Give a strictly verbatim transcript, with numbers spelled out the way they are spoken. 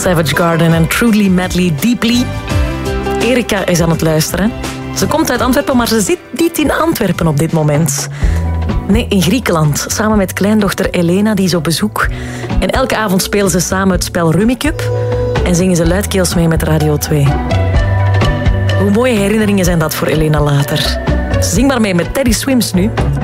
Savage Garden en Truly Madly Deeply. Erika is aan het luisteren. Ze komt uit Antwerpen, maar ze zit niet in Antwerpen op dit moment. Nee, in Griekenland. Samen met kleindochter Elena, die is op bezoek. En elke avond spelen ze samen het spel Rummy Cup. En zingen ze luidkeels mee met Radio twee. Hoe mooie herinneringen zijn dat voor Elena later. Zing maar mee met Teddy Swims nu.